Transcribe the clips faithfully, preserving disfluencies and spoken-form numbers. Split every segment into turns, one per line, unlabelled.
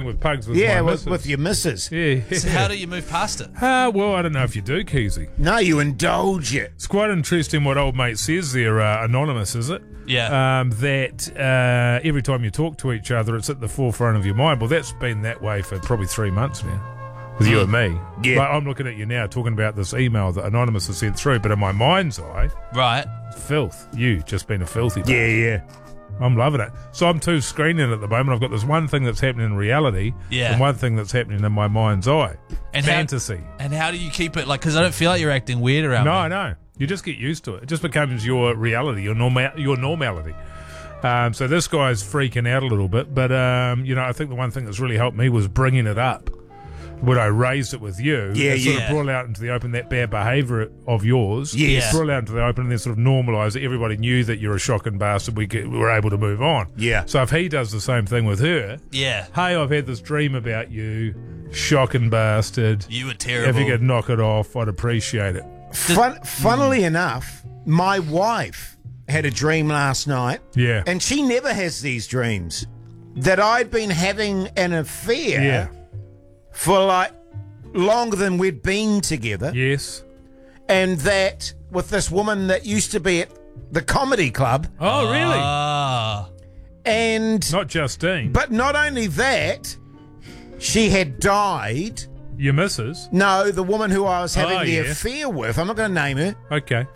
with pugs with
Yeah,
my
with,
missus.
with your missus.
Yeah.
So how do you move past it?
Uh, well, I don't know if you do, Keezy.
No, you indulge it.
It's quite interesting what old mate says there, uh, Anonymous, is it?
Yeah.
Um, that uh, every time you talk to each other, it's at the forefront of your mind. Well, that's been that way for probably three months now. With you and me.
Yeah.
Like, I'm looking at you now talking about this email that Anonymous has sent through, but in my mind's eye,
Right.
filth. You just been a filthy bastard.
Yeah, yeah.
I'm loving it. So I'm two screening at the moment. I've got this one thing that's happening in reality
Yeah.
and one thing that's happening in my mind's eye.
And how-
Fantasy.
And how do you keep it, like, because I don't feel like you're acting weird around
No,
me.
no. You just get used to it. It just becomes your reality, your normal, your normality. Um, so this guy's freaking out a little bit, but um, you know, I think the one thing that's really helped me was bringing it up. When I raised it with you,
Yeah,
it sort
yeah.
of brought out into the open that bad behaviour of yours.
Yes.
Brought out into the open and then sort of normalised it. Everybody knew that you're a shocking bastard. We, get, we were able to move on.
Yeah.
So if he does the same thing with her,
Yeah.
hey, I've had this dream about you, shocking bastard.
You were terrible.
If you could knock it off, I'd appreciate it.
Fun, funnily enough, my wife had a dream last night,
Yeah.
and she never has these dreams, that I'd been having an affair
Yeah.
for like longer than we'd been together,
Yes.
and that with this woman that used to be at the comedy club,
Oh, really?
Ah.
and
Not Justine.
but not only that, she had died.
Your missus?
No, the woman who I was having
Oh,
the
yeah.
affair with, I'm not going to name her.
Okay.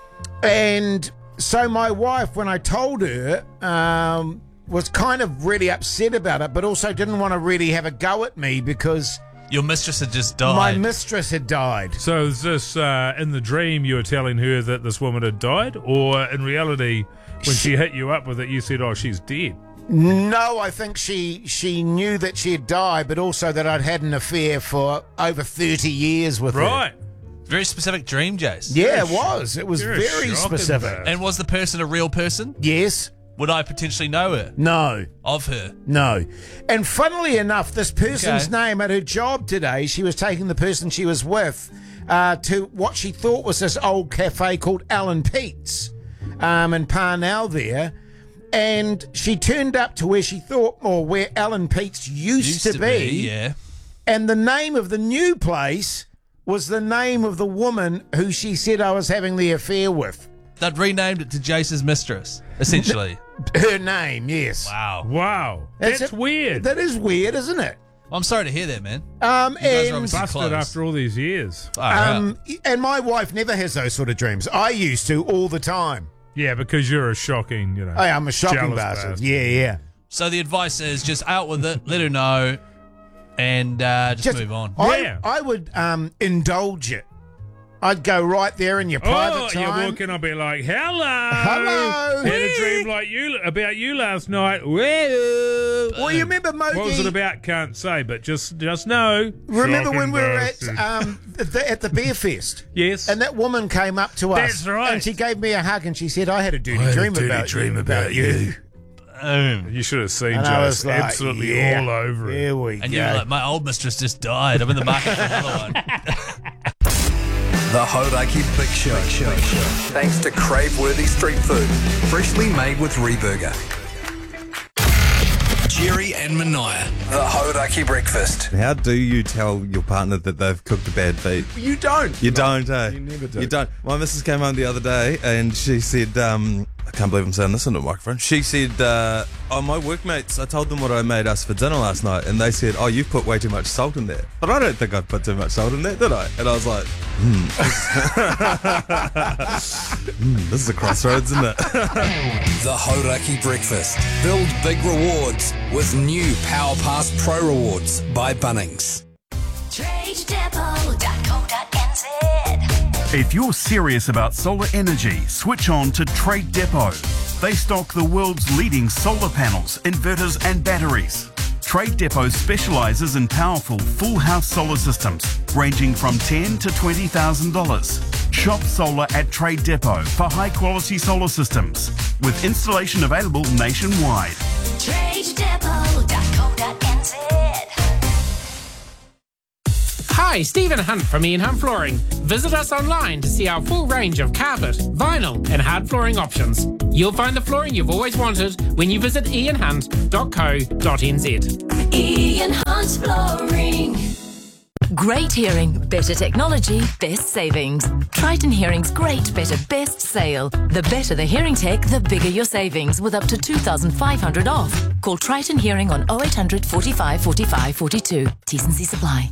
And so my wife, when I told her, um, was kind of really upset about it, but also didn't want to really have a go at me because
Your mistress had just died.
my mistress had died.
So is this uh, in the dream you were telling her that this woman had died? Or in reality, when she hit you up with it, you said, oh, she's dead?
No, I think she she knew that she had died, but also that I'd had an affair for over thirty years with her.
Right.
Very specific dream, Jace.
Yeah, it was. It was
You're a
very
shocking
specific.
bastard.
And was the person a real person?
Yes.
Would I potentially know her?
No.
Of her?
No. And funnily enough, this person's
Okay.
name at her job today, she was taking the person she was with uh, to what she thought was this old cafe called Alan Pete's um, in Parnell there. And she turned up to where she thought, or where Alan Pete's used, to, be.
Yeah.
And the name of the new place was the name of the woman who she said I was having the affair with.
They'd renamed it to Jace's mistress, essentially.
Her name, yes.
Wow.
Wow.
That's
That's
it.
weird.
That is weird, isn't it?
I'm sorry to hear that, man.
Um,
You guys are
and
obviously
Busted
close.
after all these years.
All right.
Um, and my wife never has those sort of dreams. I used to all the time.
Yeah, because you're a shocking, you know.
Hey, I'm a shocking
jealous
bastard. Yeah, yeah.
So the advice is just out with it, let her know, and uh, just, move on.
I,
Yeah.
I would um, indulge it. I'd go right there in your private
Oh,
time.
you're walking, I'll be like, hello.
Hello.
Had a dream like you about you last night. Well,
Well, you remember Mogi?
what was it about? Can't say, but just just know.
Remember
Shocking
when we were at
bastard.
um, the, at the beer fest?
Yes.
And that woman came up to us.
That's right.
And she gave me a hug and she said, I had a dirty dream about you. About you.
Boom.
You should have seen
And I was
Joyce
like,
absolutely
yeah,
all over it.
Here we
And
go.
you were like, my old mistress just died. I'm in the market for another one.
The Hodaki Big Show. Show. Thanks to crave-worthy street food, freshly made with Reburger. Jerry and Mania. The Hodaki Breakfast.
How do you tell your partner that they've cooked a bad feed?
You don't.
You don't, eh?
You never do.
You don't. My missus came home the other day and she said, um, I can't believe I'm saying this into a microphone. She said, uh, oh, my workmates, I told them what I made us for dinner last night and they said, oh, you've put way too much salt in there. But I don't think I've put too much salt in there, did I? And I was like, hmm. hmm this is a crossroads, isn't it?
The Hodaki Breakfast. Build big rewards with new Power Pass Pro Rewards by Bunnings.
trade depot dot co dot n z.
If you're serious about solar energy, switch on to Trade Depot. They stock the world's leading solar panels, inverters and batteries. Trade Depot specialises in powerful full house solar systems ranging from ten thousand dollars to twenty thousand dollars. Shop solar at Trade Depot for high quality solar systems with installation available nationwide.
trade depot dot co dot n z.
Hi, Stephen Hunt from Ian Hunt Flooring. Visit us online to see our full range of carpet, vinyl and hard flooring options. You'll find the flooring you've always wanted when you visit ian hunt dot co dot n z.
Ian Hunt. Great hearing, better technology, best savings. Triton Hearing's great, better, best sale. The better the hearing tech, the bigger your savings, with up to two thousand five hundred off. Call Triton Hearing on oh eight hundred, forty-five, forty-five, forty-two. T's and C's apply.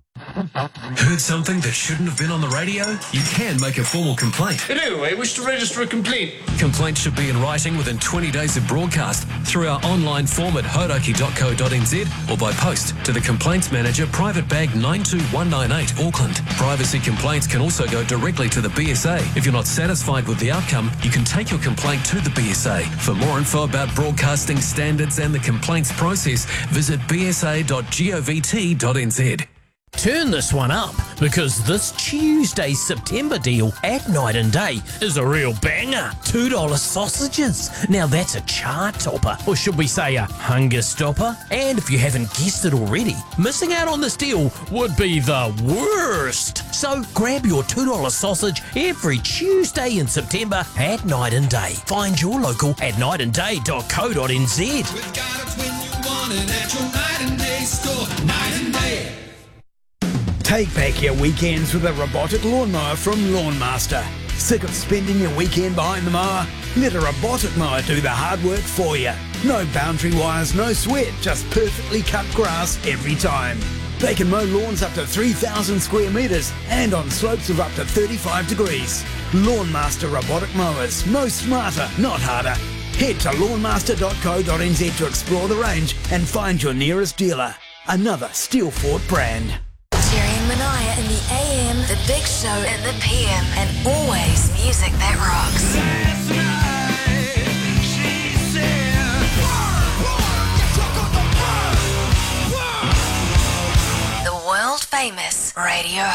Heard something that shouldn't have been on the radio? You can make a formal complaint.
Hello, I wish to register a complaint.
Complaints should be in writing within twenty days of broadcast through our online form at hodaki dot co dot n z or by post to the Complaints Manager, Private Bag nine two one nine eight, Auckland. Privacy complaints can also go directly to the B S A. If you're not satisfied with the outcome, you can take your complaint to the B S A. For more info about broadcasting standards and the complaints process, visit b s a dot govt dot n z.
Turn this one up, because this Tuesday's September deal at Night and Day is a real banger. two dollar sausages. Now that's a chart topper, or should we say a hunger stopper? And if you haven't guessed it already, missing out on this deal would be the worst. So grab your two dollar sausage every Tuesday in September at Night and Day. Find your local at night and day dot co dot n z.
We've got it when you want it at your Night and Day store. Night and Day.
Take back your weekends with a robotic lawnmower from Lawnmaster. Sick of spending your weekend behind the mower? Let a robotic mower do the hard work for you. No boundary wires, no sweat, just perfectly cut grass every time. They can mow lawns up to three thousand square metres and on slopes of up to thirty-five degrees. Lawnmaster robotic mowers. No smarter, not harder. Head to lawnmaster dot co dot n z to explore the range and find your nearest dealer. Another Steelfort brand.
Jerry and Manaya in the A M, the Big Show in the P M, and always music that rocks. The world famous Radio